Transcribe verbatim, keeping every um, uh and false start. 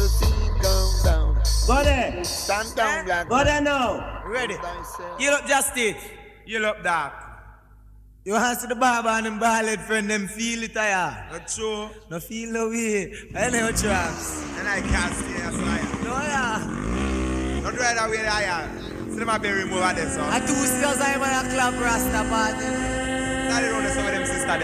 the scene come down. Go there. Stand down, black. Go there now. Ready. You look Justice. You look dark. You answer the barber and them ballad friend, them feel it, yeah. Not true. No feel no way. I know traps. And I can't stay as I No, yeah. Not right away, I am. See them a berry move at this, son. I two stairs, I'm a club rasta party. Not around some of them sisters.